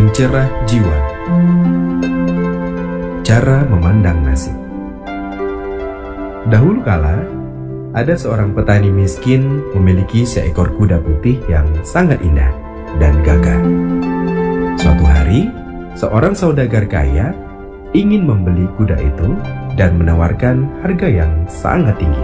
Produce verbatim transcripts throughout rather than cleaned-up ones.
Pencerah jiwa. Cara memandang nasib. Dahulu kala, ada seorang petani miskin memiliki seekor kuda putih yang sangat indah dan gagah. Suatu hari, seorang saudagar kaya ingin membeli kuda itu dan menawarkan harga yang sangat tinggi.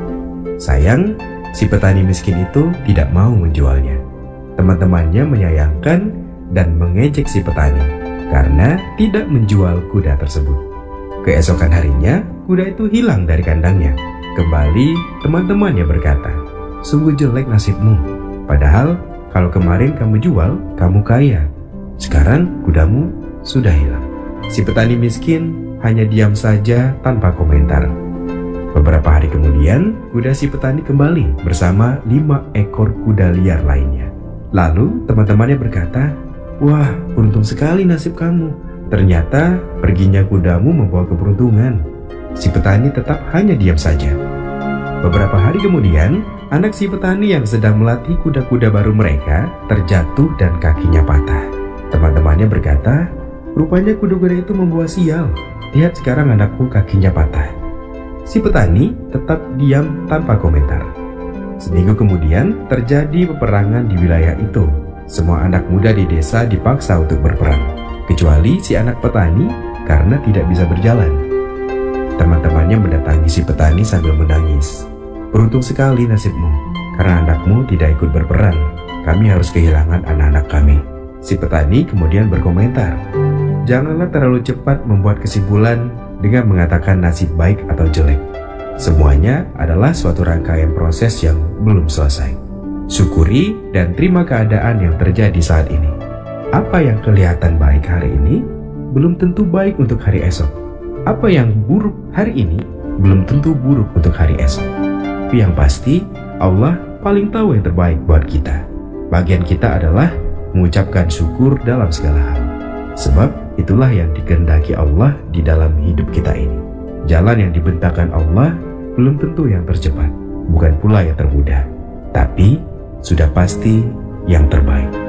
Sayang, si petani miskin itu tidak mau menjualnya. Teman-temannya menyayangkan dan mengejek si petani karena tidak menjual kuda tersebut. Keesokan harinya, kuda itu hilang dari kandangnya. Kembali, teman-temannya berkata, "Sungguh jelek nasibmu. Padahal kalau kemarin kamu jual, kamu kaya. Sekarang kudamu sudah hilang." Si petani miskin hanya diam saja tanpa komentar. Beberapa hari kemudian, kuda si petani kembali bersama lima ekor kuda liar lainnya. Lalu teman-temannya berkata, "Wah, beruntung sekali nasib kamu. Ternyata perginya kudamu membawa keberuntungan." Si petani tetap hanya diam saja. Beberapa hari kemudian, anak si petani yang sedang melatih kuda-kuda baru mereka terjatuh dan kakinya patah. Teman-temannya berkata, "Rupanya kuda-kuda itu membawa sial. Lihat sekarang anakku kakinya patah." Si petani tetap diam tanpa komentar. Seminggu kemudian terjadi peperangan di wilayah itu. Semua anak muda di desa dipaksa untuk berperang, kecuali si anak petani karena tidak bisa berjalan. Teman-temannya mendatangi si petani sambil menangis. "Beruntung sekali nasibmu, karena anakmu tidak ikut berperang. Kami harus kehilangan anak-anak kami." Si petani kemudian berkomentar, "Janganlah terlalu cepat membuat kesimpulan dengan mengatakan nasib baik atau jelek. Semuanya adalah suatu rangkaian proses yang belum selesai. Syukuri dan terima keadaan yang terjadi saat ini. Apa yang kelihatan baik hari ini, belum tentu baik untuk hari esok. Apa yang buruk hari ini, belum tentu buruk untuk hari esok. Tapi yang pasti, Allah paling tahu yang terbaik buat kita. Bagian kita adalah mengucapkan syukur dalam segala hal. Sebab itulah yang dikehendaki Allah di dalam hidup kita ini. Jalan yang dibentangkan Allah belum tentu yang tercepat, bukan pula yang termudah, tapi sudah pasti yang terbaik."